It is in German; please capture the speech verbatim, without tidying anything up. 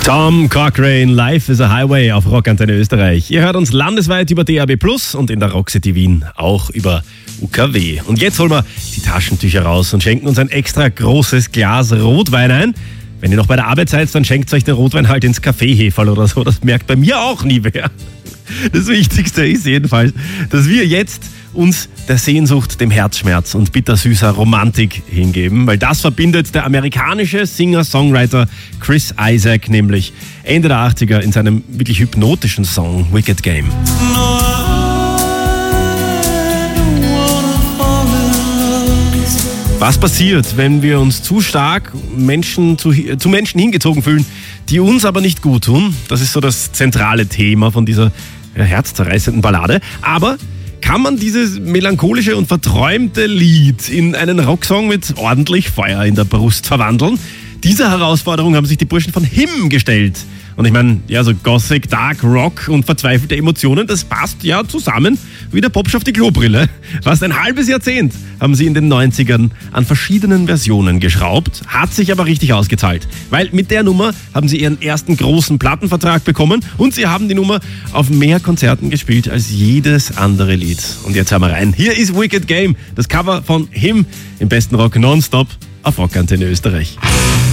Tom Cochrane, Life is a Highway auf Rockantenne Österreich. Ihr hört uns landesweit über D A B plus und in der Rockcity Wien auch über U K W. Und jetzt holen wir die Taschentücher raus und schenken uns ein extra großes Glas Rotwein ein. Wenn ihr noch bei der Arbeit seid, dann schenkt euch den Rotwein halt ins Kaffeeheferl oder so. Das merkt bei mir auch nie wer. Das Wichtigste ist jedenfalls, dass wir jetzt uns der Sehnsucht, dem Herzschmerz und bittersüßer Romantik hingeben, weil das verbindet der amerikanische Singer-Songwriter Chris Isaak nämlich Ende der achtziger in seinem wirklich hypnotischen Song Wicked Game. Was passiert, wenn wir uns zu stark Menschen zu, zu Menschen hingezogen fühlen, die uns aber nicht gut tun? Das ist so das zentrale Thema von dieser herzzerreißenden Ballade. Aber kann man dieses melancholische und verträumte Lied in einen Rocksong mit ordentlich Feuer in der Brust verwandeln? Diese Herausforderung haben sich die Burschen von Him gestellt. Und ich meine, ja, so Gothic, Dark Rock und verzweifelte Emotionen, das passt ja zusammen wie der Popsch auf die Klobrille. Fast ein halbes Jahrzehnt haben sie in den neunzigern an verschiedenen Versionen geschraubt, hat sich aber richtig ausgezahlt. Weil mit der Nummer haben sie ihren ersten großen Plattenvertrag bekommen und sie haben die Nummer auf mehr Konzerten gespielt als jedes andere Lied. Und jetzt hören wir rein. Hier ist Wicked Game, das Cover von Him im besten Rock nonstop auf Rockantenne Österreich.